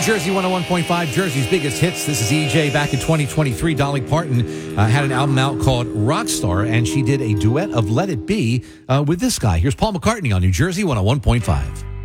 Jersey 101.5, Jersey's biggest hits. This is EJ. Back in 2023, Dolly Parton had an album out called Rockstar, and she did a duet of Let It Be with this guy. Here's Paul McCartney on New Jersey 101.5.